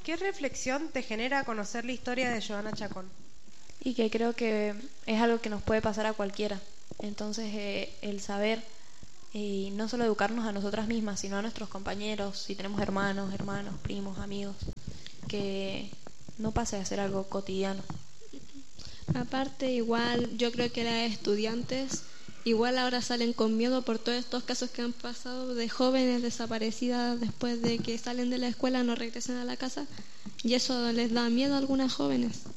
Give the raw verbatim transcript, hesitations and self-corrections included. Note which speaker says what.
Speaker 1: ¿Qué reflexión te genera conocer la historia de Joana Chacón?
Speaker 2: Y que creo que es algo que nos puede pasar a cualquiera. Entonces eh, el saber, y no solo educarnos a nosotras mismas, sino a nuestros compañeros, si tenemos hermanos, hermanos, primos, amigos, que no pase a ser algo cotidiano.
Speaker 3: Aparte, igual yo creo que las estudiantes igual ahora salen con miedo por todos estos casos que han pasado de jóvenes desaparecidas después de que salen de la escuela, no regresan a la casa, y eso les da miedo a algunas jóvenes.